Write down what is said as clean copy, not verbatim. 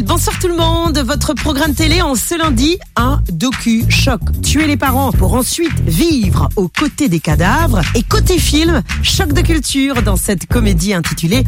Bonsoir tout le monde, votre programme télé en ce lundi, un docu-choc. Tuer les parents pour ensuite vivre aux côtés des cadavres. Et côté film, choc de culture dans cette comédie intitulée